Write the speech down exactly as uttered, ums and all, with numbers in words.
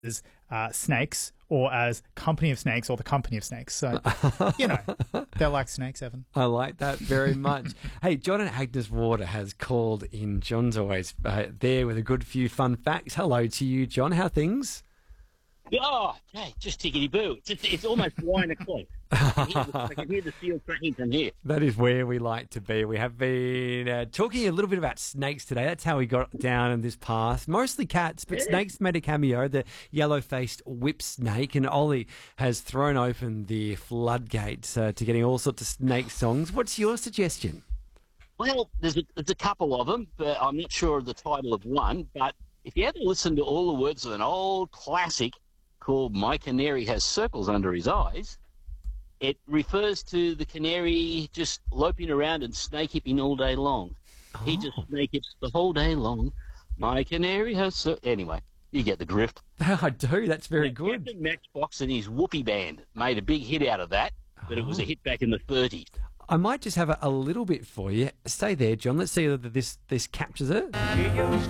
as uh, snakes or as company of snakes or the company of snakes. So, you know, they're like snakes, Evan. I like that very much. Hey, John and Agnes Water has called in. John's always uh, there with a good few fun facts. Hello to you, John. How are things? Oh, hey, just tickety-boo. It's, it's, it's almost wine o'clock. I can hear the- I can hear the steel cracking from here. That is where we like to be. We have been uh, talking a little bit about snakes today. That's how we got down in this path. Mostly cats, but Yeah. snakes made a cameo. The yellow-faced whip snake, and Ollie has thrown open the floodgates uh, to getting all sorts of snake songs. What's your suggestion? Well, there's a, there's a couple of them, but I'm not sure of the title of one. But if you ever listen to all the words of an old classic called My Canary Has Circles Under His Eyes, it refers to the canary just loping around and snake hipping all day long. He just snake hips the whole day long. My canary has... Cir-. Anyway, you get the drift. I do. That's very Now, good. Captain Matchbox and his Whoopee Band made a big hit out of that, but it was a hit back in the thirties. I might just have a, a little bit for you. Stay there, John. Let's see whether this, this captures it. She used